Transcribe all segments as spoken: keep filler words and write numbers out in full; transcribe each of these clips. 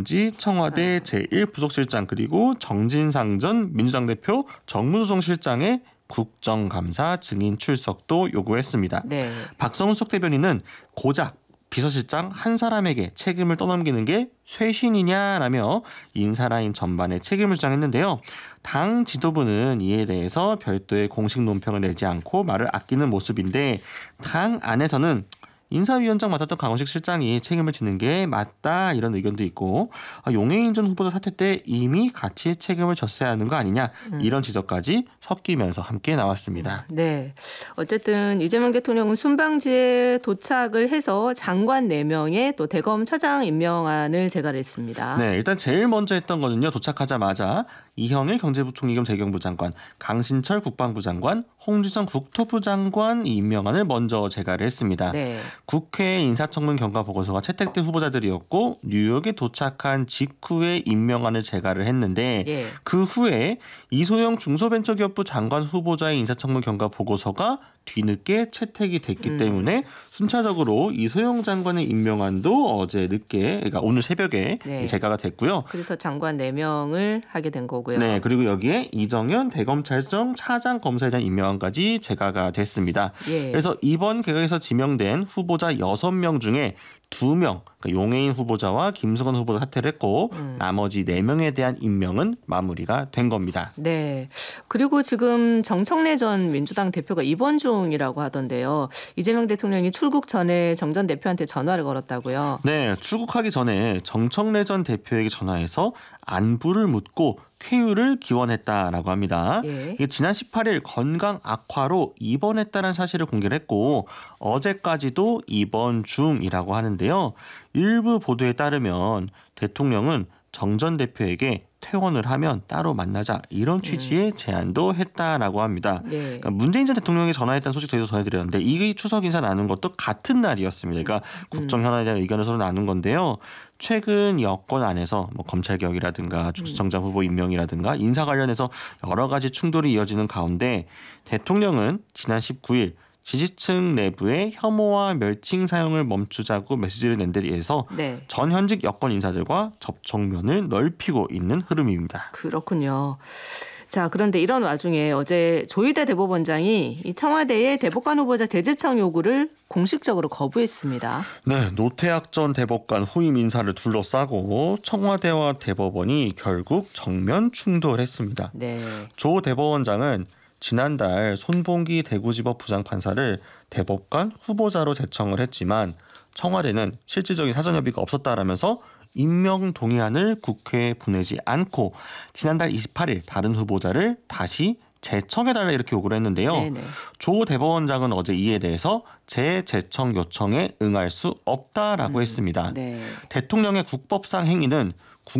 부지 청와대 제일 부속실장 그리고 정진상 전 민주당 대표 정무조정실장의 국정감사 증인 출석도 요구했습니다. 네. 박성숙 대변인은 고작 비서실장 한 사람에게 책임을 떠넘기는 게 쇄신이냐라며 인사라인 전반에 책임을 주장했는데요. 당 지도부는 이에 대해서 별도의 공식 논평을 내지 않고 말을 아끼는 모습인데 당 안에서는 인사위원장 맡았던 강원식 실장이 책임을 지는 게 맞다 이런 의견도 있고 용해인 전 후보자 사퇴 때 이미 같이 책임을 졌어야 하는 거 아니냐 이런 지적까지 섞이면서 함께 나왔습니다. 네, 어쨌든 이재명 대통령은 순방지에 도착을 해서 장관 네 명의 또 대검 차장 임명안을 제갈했습니다. 네, 일단 제일 먼저 했던 거는요. 도착하자마자 이형일 경제부총리 겸 재경부 장관, 강신철 국방부 장관, 홍주선 국토부 장관 임명안을 먼저 제갈을 했습니다. 네. 국회 인사청문 경과 보고서가 채택된 후보자들이었고 뉴욕에 도착한 직후에 임명안을 제갈을 했는데 예. 그 후에 이소영 중소벤처기업부 장관 후보자의 인사청문 경과 보고서가 뒤늦게 채택이 됐기 음. 때문에 순차적으로 이소영 장관의 임명안도 어제 늦게 그러니까 오늘 새벽에 네. 제가가 됐고요. 그래서 장관 네 명을 하게 된 거고요. 네, 그리고 여기에 이정현 대검찰청 차장 검사에 대한 임명안까지 제가가 됐습니다. 예. 그래서 이번 개각에서 지명된 후보자 여섯 명 중에 두 명, 그러니까 용해인 후보자와 김수건 후보자 사퇴를 했고 음. 나머지 네 명에 대한 임명은 마무리가 된 겁니다. 네. 그리고 지금 정청래 전 민주당 대표가 입원 중이라고 하던데요. 이재명 대통령이 출국 전에 정 전 대표한테 전화를 걸었다고요. 네, 출국하기 전에 정청래 전 대표에게 전화해서 안부를 묻고 쾌유를 기원했다라고 합니다. 예. 이게 지난 십팔 일 건강 악화로 입원했다는 사실을 공개를 했고 어제까지도 입원 중이라고 하는데요. 일부 보도에 따르면 대통령은 정 전 대표에게 퇴원을 하면 따로 만나자 이런 취지의 제안도 했다라고 합니다. 네. 그러니까 문재인 전 대통령이 전화했다는 소식 저희도 전해드렸는데 이 추석 인사 나눈 것도 같은 날이었습니다. 그러니까 국정 현안에 대한 의견을 서로 나눈 건데요. 최근 여권 안에서 뭐 검찰개혁이라든가 주지청장 후보 임명이라든가 인사 관련해서 여러 가지 충돌이 이어지는 가운데 대통령은 지난 십구 일 지지층 내부의 혐오와 멸칭 사용을 멈추자고 메시지를 낸 데 대해서 네. 전 현직 여권 인사들과 접촉면을 넓히고 있는 흐름입니다. 그렇군요. 자, 그런데 이런 와중에 어제 조희대 대법원장이 이 청와대의 대법관 후보자 재제청 요구를 공식적으로 거부했습니다. 네, 노태학 전 대법관 후임 인사를 둘러싸고 청와대와 대법원이 결국 정면 충돌했습니다. 네. 조 대법원장은 지난달 손봉기 대구지법 부장판사를 대법관 후보자로 제청을 했지만 청와대는 실질적인 사전협의가 없었다라면서 임명 동의안을 국회에 보내지 않고 지난달 이십팔 일 다른 후보자를 다시 제청해달라 이렇게 요구를 했는데요. 네네. 조 대법원장은 어제 이에 대해서 재제청 요청에 응할 수 없다라고 음, 했습니다. 네. 대통령의 국법상 행위는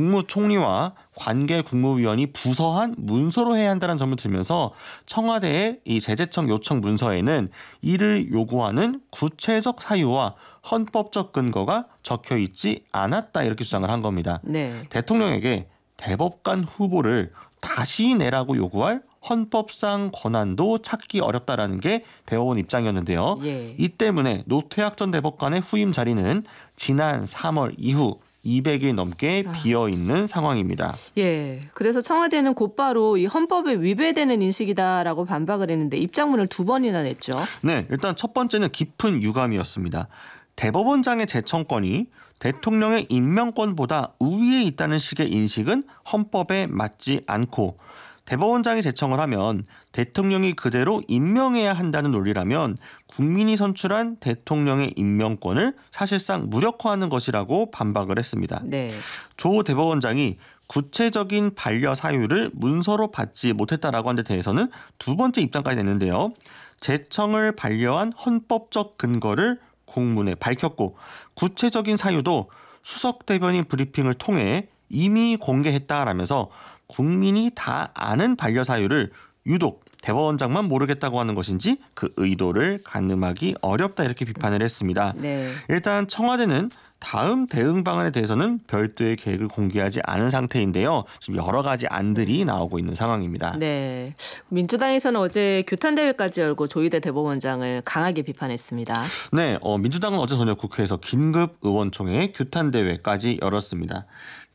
국무총리와 관계 국무위원이 부서한 문서로 해야 한다는 점을 들면서 청와대의 이 재제청 요청 문서에는 이를 요구하는 구체적 사유와 헌법적 근거가 적혀 있지 않았다 이렇게 주장을 한 겁니다. 네. 대통령에게 대법관 후보를 다시 내라고 요구할 헌법상 권한도 찾기 어렵다라는 게 대법원 입장이었는데요. 예. 이 때문에 노태학 전 대법관의 후임 자리는 지난 삼월 이후 이백 일 넘게 아. 비어있는 상황입니다. 예. 그래서 청와대는 곧바로 이 헌법에 위배되는 인식이다라고 반박을 했는데 입장문을 두 번이나 냈죠. 네, 일단 첫 번째는 깊은 유감이었습니다. 대법원장의 제청권이 대통령의 임명권보다 우위에 있다는 식의 인식은 헌법에 맞지 않고 대법원장이 제청을 하면 대통령이 그대로 임명해야 한다는 논리라면 국민이 선출한 대통령의 임명권을 사실상 무력화하는 것이라고 반박을 했습니다. 네. 조 대법원장이 구체적인 반려 사유를 문서로 받지 못했다라고 한 데 대해서는 두 번째 입장까지 냈는데요. 제청을 반려한 헌법적 근거를 공문에 밝혔고 구체적인 사유도 수석 대변인 브리핑을 통해 이미 공개했다라면서 국민이 다 아는 반려 사유를 유독 대법원장만 모르겠다고 하는 것인지 그 의도를 가늠하기 어렵다 이렇게 비판을 했습니다. 네. 일단 청와대는 다음 대응 방안에 대해서는 별도의 계획을 공개하지 않은 상태인데요. 지금 여러 가지 안들이 나오고 있는 상황입니다. 네. 민주당에서는 어제 규탄 대회까지 열고 조희대 대법원장을 강하게 비판했습니다. 네, 어, 민주당은 어제 저녁 국회에서 긴급 의원총회 규탄 대회까지 열었습니다.